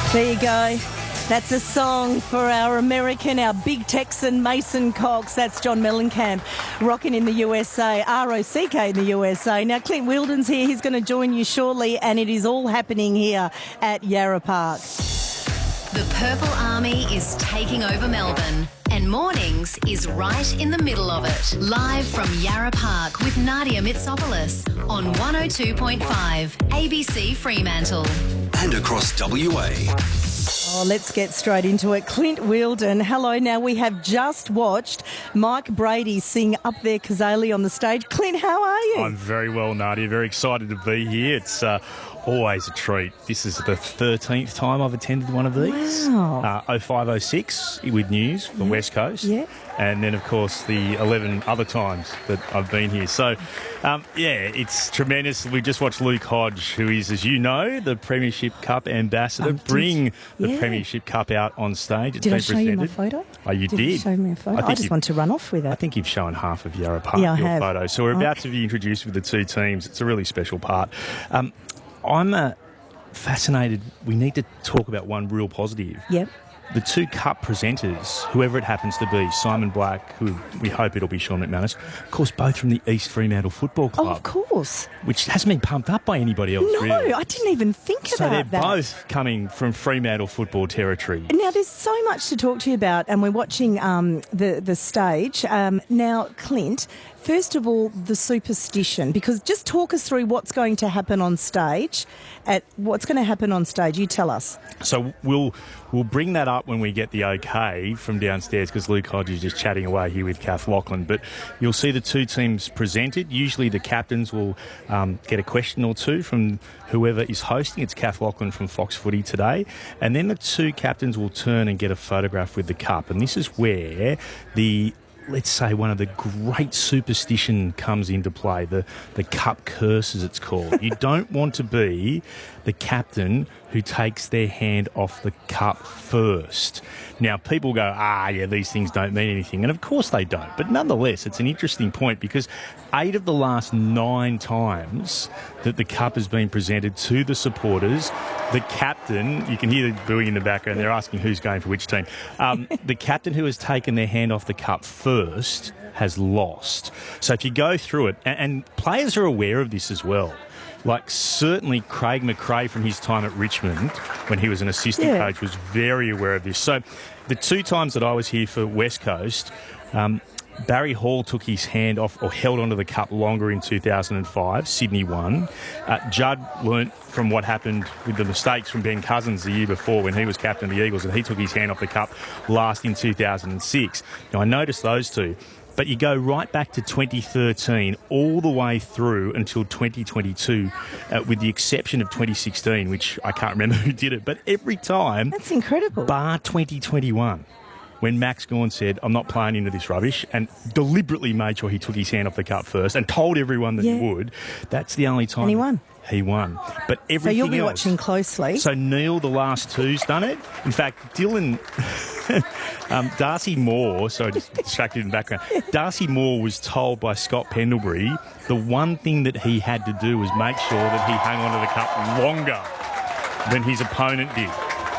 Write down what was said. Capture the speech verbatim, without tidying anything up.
There you go. That's a song for our American, our big Texan, Mason Cox. That's John Mellencamp, rocking in the U S A, R O C K in the U S A. Now, Clint Wheeldon's here. He's going to join you shortly, and it is all happening here at Yarra Park. The Purple Army is taking over Melbourne, and Mornings is right in the middle of it. Live from Yarra Park with Nadia Mitsopoulos on one oh two point five A B C Fremantle. And across W A. Oh, let's get straight into it. Clint Wheeldon, hello. Now, we have just watched Mike Brady sing Up There Kazali on the stage. Clint, how are you? I'm very well, Nadia. Very excited to be here. It's uh, always a treat. This is the thirteenth time I've attended one of these. Wow. Uh, oh five oh six with News from yeah. West Coast. Yeah. And then, of course, the eleven other times that I've been here. So, um, yeah, it's tremendous. We just watched Luke Hodge, who is, as you know, the Premiership Cup ambassador, Um, bring the yeah. Premiership Cup out on stage. It's Did been I show presented. you my photo? Oh, you did. did? You show me a photo? I, I, think just you- want to run off with it. I think you've shown half of Yarra Park, Yeah, I your have. photo. So we're about Okay. to be introduced with the two teams. It's a really special part. Um, I'm uh, fascinated. We need to talk about one real positive. Yep. The two cup presenters, whoever it happens to be, Simon Black, who we hope it'll be Sean McManus, of course, both from the East Fremantle Football Club. Oh, of course. Which hasn't been pumped up by anybody else, No, really. I didn't even think So about they're that. both coming from Fremantle football territory. Now, there's so much to talk to you about, and we're watching um, the, the stage. Um, now, Clint, first of all, the superstition, because just talk us through what's going to happen on stage. At what's going to happen on stage, you tell us. So we'll we'll bring that up when we get the okay from downstairs, because Luke Hodge is just chatting away here with Kath Lachlan. But you'll see the two teams presented. Usually the captains will um, get a question or two from whoever is hosting. It's Kath Lachlan from Fox Footy today. And then the two captains will turn and get a photograph with the cup. And this is where the... let's say one of the great superstition comes into play, the, the cup curse, as it's called. You don't want to be the captain who takes their hand off the cup first. Now, people go, ah, yeah, these things don't mean anything. And of course they don't. But nonetheless, it's an interesting point, because eight of the last nine times that the cup has been presented to the supporters, the captain, you can hear the booing in the background, they're asking who's going for which team. Um, the captain who has taken their hand off the cup first has lost. So if you go through it, and, and players are aware of this as well. Like, certainly Craig McRae from his time at Richmond, when he was an assistant Yeah. coach, was very aware of this. So the two times that I was here for West Coast, um, Barry Hall took his hand off, or held onto the cup longer in two thousand five. Sydney won. Uh, Judd learnt from what happened with the mistakes from Ben Cousins the year before when he was captain of the Eagles, and he took his hand off the cup last in two thousand six. Now, I noticed those two. But you go right back to twenty thirteen, all the way through until twenty twenty-two, uh, with the exception of twenty sixteen, which I can't remember who did it. But every time, That's incredible. bar twenty twenty-one, when Max Gawn said, I'm not playing into this rubbish, and deliberately made sure he took his hand off the cup first and told everyone that Yeah. he would, that's the only time And he won. He won. But So everything you'll be else, watching closely. so Neil, the last two's done it. In fact, Dylan, um, Darcy Moore, sorry, just distracted in the background. Darcy Moore was told by Scott Pendlebury the one thing that he had to do was make sure that he hung onto the cup longer than his opponent did.